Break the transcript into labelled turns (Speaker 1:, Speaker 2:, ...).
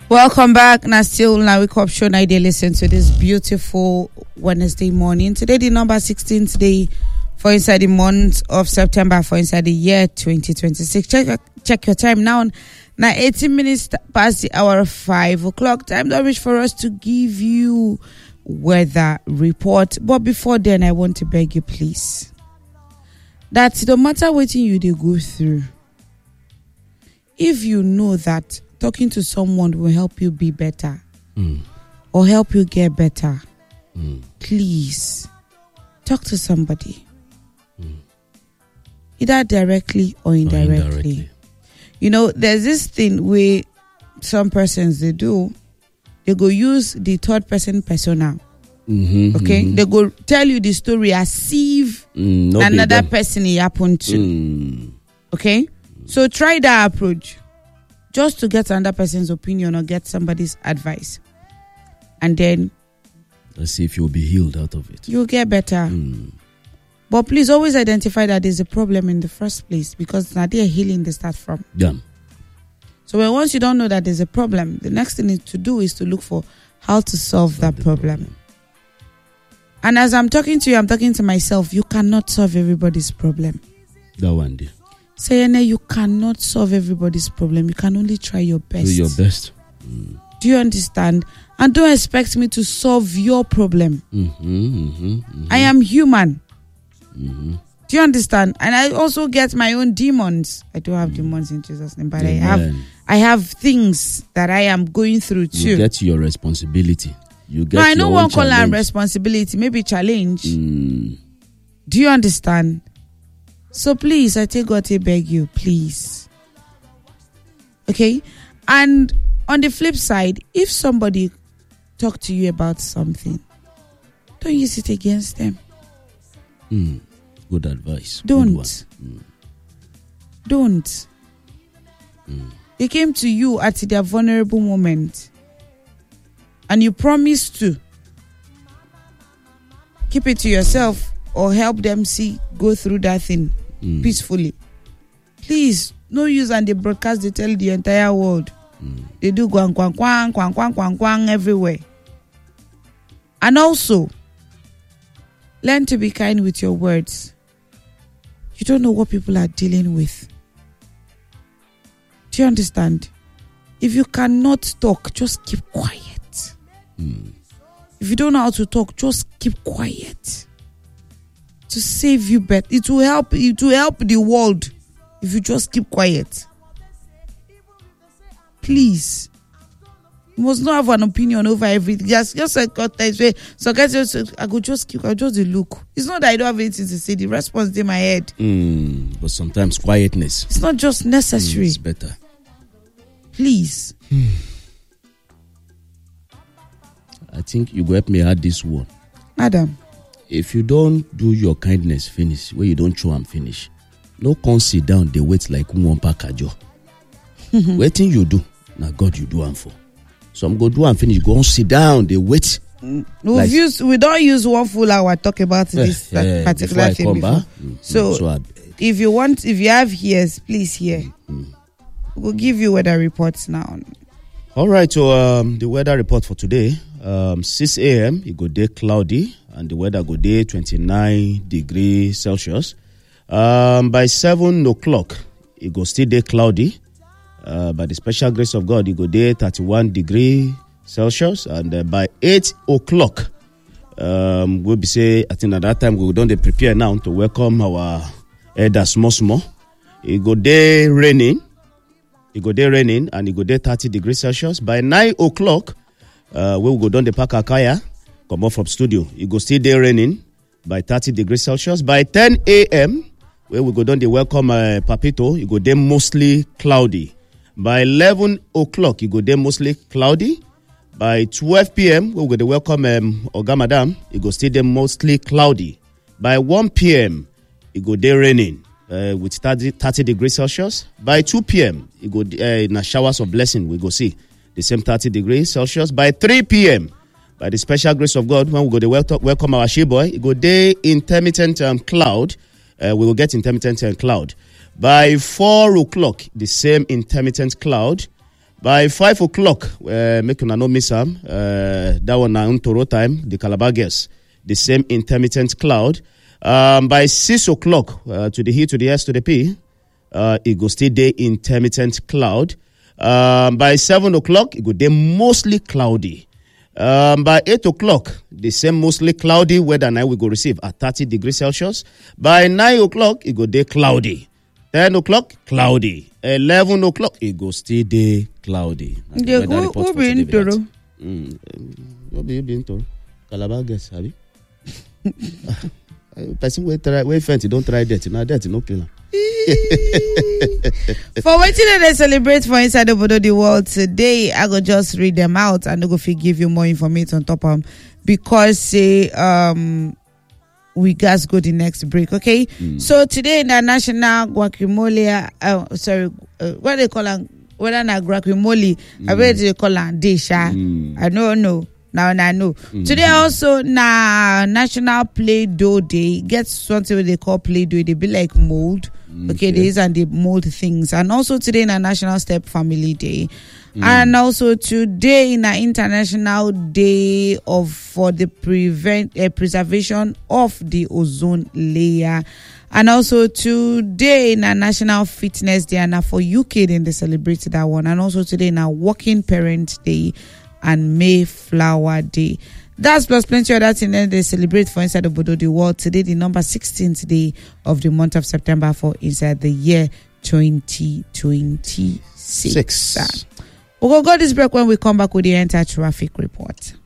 Speaker 1: Welcome back. Now still now wake up show. Now they listen to this beautiful Wednesday morning. Today the number 16th day for inside the month of September for inside the year 2026. Check your time now. Now 18 minutes past the hour of 5 o'clock. Time to reach for us to give you weather report. But before then, I want to beg you, please, that no matter what you they go through, if you know that talking to someone will help you be better or help you get better, please talk to somebody, either directly or indirectly. You know, there's this thing where some persons they go use the third person persona. They go tell you the story as if another person it happened to. Okay, so try that approach, just to get another person's opinion or get somebody's advice, and then
Speaker 2: let's see if you'll be healed out of it.
Speaker 1: You'll get better. But please always identify that there's a problem in the first place, because now they're healing they start from.
Speaker 2: Yeah.
Speaker 1: So once you don't know that there's a problem, the next thing to do is to look for how to solve that problem. And as I'm talking to you, I'm talking to myself. You cannot solve everybody's problem.
Speaker 2: That one day.
Speaker 1: Sayene, you cannot solve everybody's problem. You can only try your best.
Speaker 2: Do your best.
Speaker 1: Do you understand? And don't expect me to solve your problem. I am human. Do you understand? And I also get my own demons. I don't have demons in Jesus' name, but I have things that I am going through too.
Speaker 2: You get your responsibility. You get
Speaker 1: I don't want to call it responsibility, maybe challenge. Do you understand? So please, I take God to beg you, please. Okay? And on the flip side, if somebody talk to you about something, don't use it against them.
Speaker 2: Good advice.
Speaker 1: Don't. Don't. They came to you at their vulnerable moment, and you promised to keep it to yourself or help them go through that thing peacefully. Please, no use and they broadcast, they tell the entire world. They do kwang kwang kwang kwang kwang kwang kwang everywhere. And also, learn to be kind with your words. You don't know what people are dealing with. Do you understand? If you cannot talk, just keep quiet. If you don't know how to talk, just keep quiet. To save you better. It will help the world if you just keep quiet. Please. You must not have an opinion over everything. Just like God tells me, so guys, I go just look. It's not that I don't have anything to say. The response is in my head.
Speaker 2: But sometimes quietness.
Speaker 1: It's not just necessary.
Speaker 2: It's better.
Speaker 1: Please.
Speaker 2: I think you go help me add this one.
Speaker 1: Adam.
Speaker 2: If you don't do your kindness finish, where you don't show and finish, no come sit down, they wait like one pakajo. Waiting you do. Now God you do and for. So I'm going to do and finish. Go and sit down. They wait.
Speaker 1: We don't use 1 full hour talk about this particular thing before. So if you have ears, please hear. We'll give you weather reports now.
Speaker 2: All right. So the weather report for today, 6 a.m. it go day cloudy and the weather go day 29 degrees Celsius. By 7 o'clock it go still day cloudy. By the special grace of God, it go there 31 degrees Celsius, and by 8 o'clock, we'll be say. I think at that time we don't prepare now to welcome our elders small. It go there raining. And it go there 30 degrees Celsius. By 9 o'clock, we will go down the park Akaya, come off from studio. It go still there raining by 30 degrees Celsius. By 10 a.m., we will go down the welcome Papito. It go there mostly cloudy. By 11 o'clock, it go there mostly cloudy. By 12 p.m., we're going to welcome Oga Madam. It go stay there mostly cloudy. By 1 p.m., it go there raining with 30 degrees Celsius. By 2 p.m., it go in showers of blessing. We go see the same 30 degrees Celsius. By 3 p.m., by the special grace of God, when we go to welcome our she boy, it go there intermittent cloud. We will get intermittent cloud. By 4 o'clock, the same intermittent cloud. By 5 o'clock, make una no miss am. That one na Ntoro time, the Calabar girls. The same intermittent cloud. By 6 o'clock, to the E, to the S, to the P, it go still day intermittent cloud. By 7 o'clock, it go day mostly cloudy. By 8 o'clock, the same mostly cloudy weather now we go receive at 30 degrees Celsius. By 9 o'clock, it go day cloudy. 10 o'clock, cloudy. 11 o'clock, it go still day cloudy.
Speaker 1: Yeah, who be in Toro?
Speaker 2: Who be in Toro? Calabar guess, have you? Person we fancy don't try that. Now that no kill.
Speaker 1: For waiting they celebrate for inside the world today, I go just read them out and I go give you more information on top of them because we guys go the next break, okay? So today in the National Guacamole, what they call it? Whether na guacamole, I bet they call it disha. I don't know. Now I know. Today also na National Play-Doh Day. Get something they call Play-Doh. They be like mold. Okay, these are the mold things. And also today na National Step Family Day. And also today na International Day for the preservation of the ozone layer. And also today na National Fitness Day, and for UK then they celebrate that one. And also today na Working Parent Day and Mayflower Day. That's plus plenty of that, and then they celebrate for inside the world today, the number 16th day of the month of September for inside the year 2026. We'll go this break. When we come back with the entire traffic report.